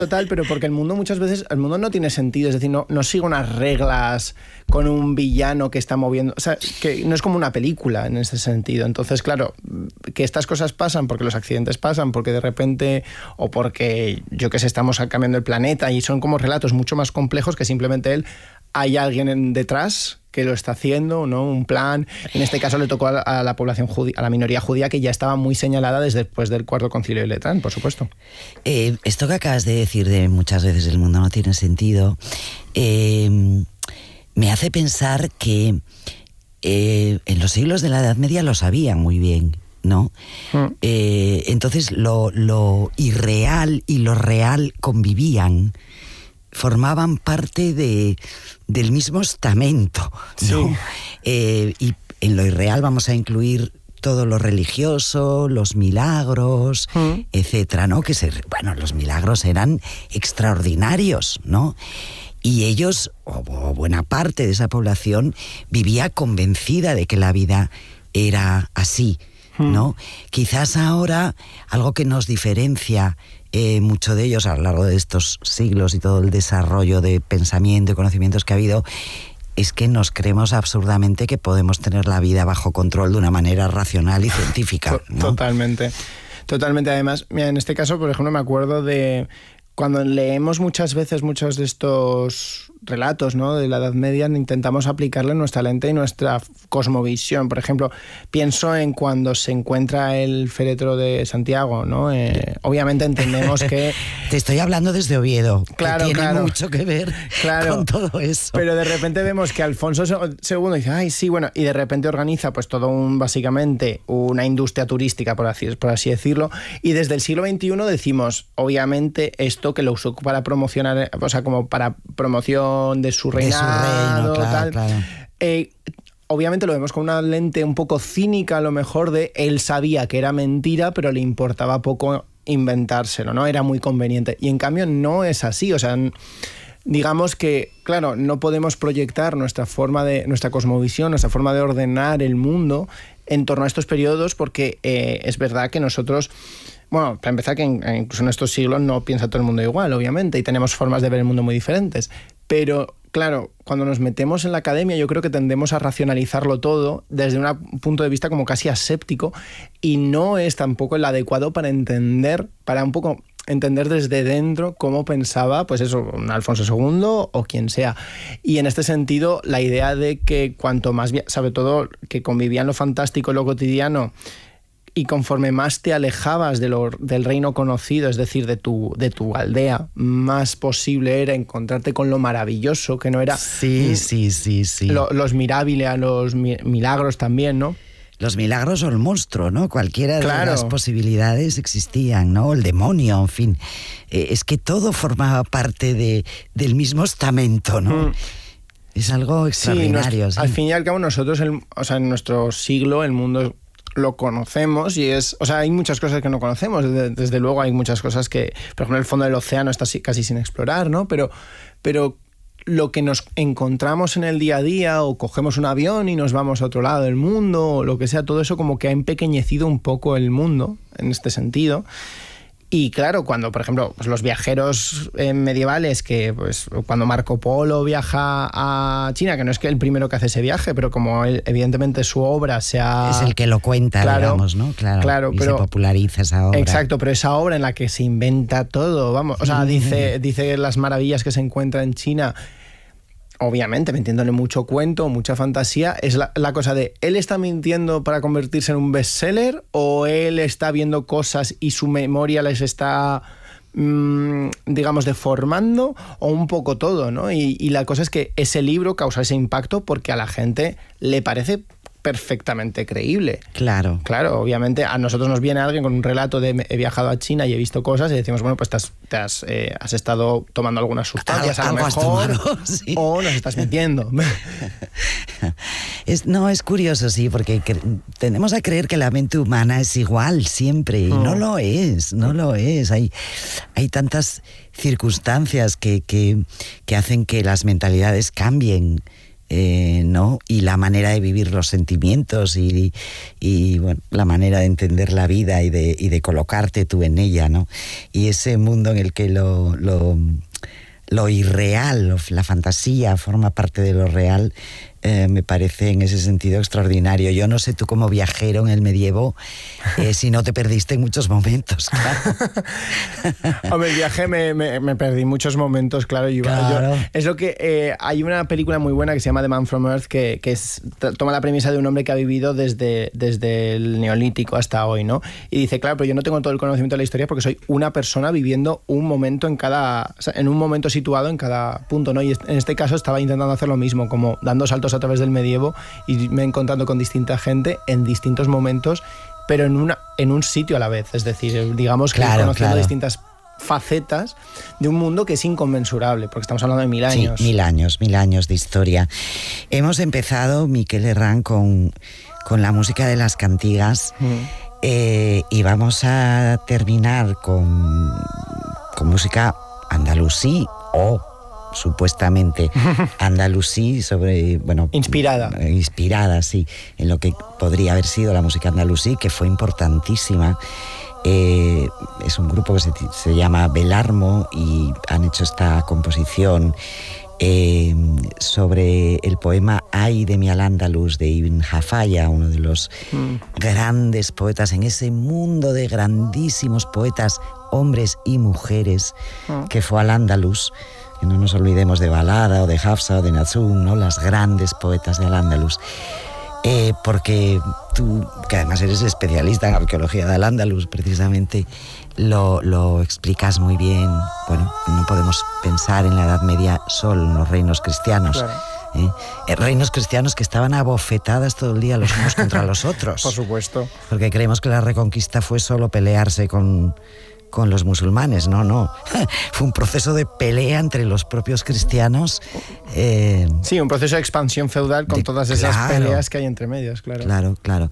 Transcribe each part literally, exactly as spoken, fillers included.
Total, pero porque el mundo muchas veces, el mundo no tiene sentido, es decir, no, no sigue unas reglas con un villano que está moviendo, o sea, que no es como una película en ese sentido. Entonces, claro, que estas cosas pasan porque los accidentes pasan, porque de repente, o porque, yo qué sé, estamos cambiando el planeta, y son como relatos mucho más complejos que simplemente él, hay alguien en detrás que lo está haciendo, ¿no? Un plan. En este caso le tocó a la, a la población judía, a la minoría judía, que ya estaba muy señalada desde después del Cuarto Concilio de Letrán, por supuesto. Eh, esto que acabas de decir de muchas veces el mundo no tiene sentido, eh, me hace pensar que eh, en los siglos de la Edad Media lo sabían muy bien, ¿no? Mm. Eh, entonces lo, lo irreal y lo real convivían, formaban parte de, del mismo estamento, ¿no? Sí. Eh, y en lo irreal vamos a incluir todo lo religioso, los milagros, mm. etcétera, ¿no? Que se, bueno, los milagros eran extraordinarios, ¿no? Y ellos, o, o buena parte de esa población, vivía convencida de que la vida era así, ¿no? Mm. Quizás ahora algo que nos diferencia eh, mucho de ellos a lo largo de estos siglos y todo el desarrollo de pensamiento y conocimientos que ha habido, es que nos creemos absurdamente que podemos tener la vida bajo control de una manera racional y científica, ¿no? Totalmente, totalmente. Además, mira, en este caso, por ejemplo, me acuerdo de cuando leemos muchas veces muchos de estos relatos, ¿no?, de la Edad Media, intentamos aplicarle nuestra lente y nuestra cosmovisión. Por ejemplo, pienso en cuando se encuentra el féretro de Santiago, ¿no? Eh, obviamente entendemos que... Te estoy hablando desde Oviedo, claro, que tiene claro, mucho que ver claro, con todo eso. Pero de repente vemos que Alfonso segundo dice, ay, sí, bueno, y de repente organiza pues todo un, básicamente, una industria turística, por así, por así decirlo, y desde el siglo veintiuno decimos, obviamente, esto que lo usó para promocionar, o sea, como para promoción de su reinado, de su reino, claro, tal. Claro. Eh, obviamente lo vemos con una lente un poco cínica, a lo mejor, de él sabía que era mentira, pero le importaba poco inventárselo, ¿no? Era muy conveniente. Y en cambio no es así, o sea, digamos que, claro, no podemos proyectar nuestra forma de, nuestra cosmovisión, nuestra forma de ordenar el mundo en torno a estos periodos, porque eh, es verdad que nosotros... Bueno, para empezar, que incluso en estos siglos no piensa todo el mundo igual, obviamente, y tenemos formas de ver el mundo muy diferentes. Pero, claro, cuando nos metemos en la academia, yo creo que tendemos a racionalizarlo todo desde un punto de vista como casi aséptico, y no es tampoco el adecuado para entender, para un poco entender desde dentro cómo pensaba, pues eso, un Alfonso segundo o quien sea. Y en este sentido, la idea de que cuanto más, sobre todo, que convivían lo fantástico y lo cotidiano, y conforme más te alejabas de lo, del reino conocido, es decir, de tu, de tu aldea, más posible era encontrarte con lo maravilloso, que no era... Sí, sí, sí, sí. Lo, los mirabiles, los mi, milagros también, ¿no? Los milagros o el monstruo, ¿no? Cualquiera de claro. las posibilidades existían, ¿no? El demonio, en fin. Eh, es que todo formaba parte de, del mismo estamento, ¿no? Mm. Es algo extraordinario. Sí, ¿sí? Al fin y al cabo, nosotros, el, o sea, en nuestro siglo, el mundo... lo conocemos y es... O sea, hay muchas cosas que no conocemos. Desde, desde luego hay muchas cosas que... Por ejemplo, el fondo del océano está casi sin explorar, ¿no? Pero, pero lo que nos encontramos en el día a día, o cogemos un avión y nos vamos a otro lado del mundo, o lo que sea, todo eso como que ha empequeñecido un poco el mundo en este sentido. Y claro, cuando, por ejemplo, pues los viajeros eh, medievales, que pues cuando Marco Polo viaja a China, que no es que el primero que hace ese viaje, pero como él, evidentemente su obra se ha... Es el que lo cuenta, claro, digamos, ¿no? Claro, claro, y pero, se populariza esa obra. Exacto, pero esa obra en la que se inventa todo, vamos, o sea, dice, dice las maravillas que se encuentra en China... Obviamente, metiéndole mucho cuento, mucha fantasía, es la, la cosa de, ¿él está mintiendo para convertirse en un bestseller o él está viendo cosas y su memoria les está, mmm, digamos, deformando, o un poco todo, ¿no? Y, y la cosa es que ese libro causa ese impacto porque a la gente le parece perfectamente creíble. Claro. Claro, obviamente a nosotros nos viene alguien con un relato de he viajado a China y he visto cosas y decimos, bueno, pues te has, te has, eh, has estado tomando algunas sustancias a lo mejor, sí. O nos estás mintiendo. Es, no, es curioso, sí, porque cre- tendemos a creer que la mente humana es igual siempre, y no, no lo es, no lo es. Hay, hay tantas circunstancias que, que, que hacen que las mentalidades cambien eh, ¿no? Y la manera de vivir los sentimientos y, y bueno, la manera de entender la vida y de, y de colocarte tú en ella, ¿no? Y ese mundo en el que lo, lo, lo irreal, la fantasía forma parte de lo real, Eh, me parece en ese sentido extraordinario. Yo no sé tú como viajero en el medievo eh, si no te perdiste en muchos momentos, claro. Hombre, el viaje me, me, me perdí muchos momentos, claro. Yo, claro. Yo, es lo que eh, hay una película muy buena que se llama The Man from Earth que, que es, toma la premisa de un hombre que ha vivido desde, desde el Neolítico hasta hoy, ¿no? Y dice, claro, pero yo no tengo todo el conocimiento de la historia porque soy una persona viviendo un momento en cada, o sea, en un momento situado en cada punto, ¿no? Y en este caso estaba intentando hacer lo mismo, como dando saltos a través del medievo y me he encontrado con distinta gente en distintos momentos, pero en, una, en un sitio a la vez. Es decir, digamos que claro, conociendo claro. distintas facetas de un mundo que es inconmensurable, porque estamos hablando de mil años. Sí, mil años, mil años de historia. Hemos empezado, Miquel Herrán, con, con la música de las cantigas mm. eh, y vamos a terminar con, con música andalusí o supuestamente andalusí, sobre, bueno... Inspirada. Inspirada, sí, en lo que podría haber sido la música andalusí, que fue importantísima. Eh, es un grupo que se, se llama Belarmo y han hecho esta composición eh, sobre el poema Ay de mi al-Ándalus de Ibn Jafaya, uno de los mm. grandes poetas en ese mundo de grandísimos poetas, hombres y mujeres, mm. que fue al-Ándalus. Que no nos olvidemos de Balada o de Hafsa o de Nazum, ¿no? Las grandes poetas de al-Ándalus. Eh, porque tú, que además eres especialista en arqueología de al-Ándalus, precisamente lo, lo explicas muy bien. Bueno, no podemos pensar en la Edad Media solo en los reinos cristianos. Claro. ¿eh? Eh, reinos cristianos que estaban a bofetadas todo el día los unos contra los otros. Por supuesto. Porque creemos que la Reconquista fue solo pelearse con... con los musulmanes, no, no. Fue un proceso de pelea entre los propios cristianos. Eh, sí, un proceso de expansión feudal con de, todas esas claro, peleas que hay entre medios, claro. Claro, claro.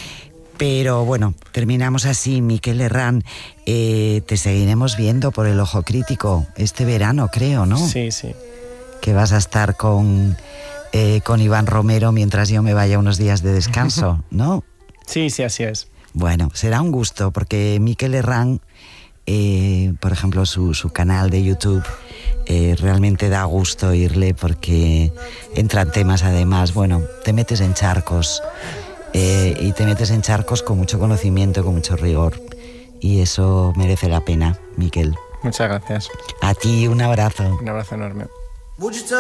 Pero bueno, terminamos así, Miquel Herrán. Eh, te seguiremos viendo por el Ojo Crítico este verano, creo, ¿no? Sí, sí. Que vas a estar con, eh, con Iván Romero mientras yo me vaya unos días de descanso, ¿no? Sí, sí, así es. Bueno, será un gusto, porque Miquel Herrán... Eh, por ejemplo, su, su canal de YouTube eh, realmente da gusto oírle porque entran temas, además, bueno, te metes en charcos eh, y te metes en charcos con mucho conocimiento, con mucho rigor, y eso merece la pena, Miquel. Muchas gracias. A ti un abrazo. Un abrazo enorme.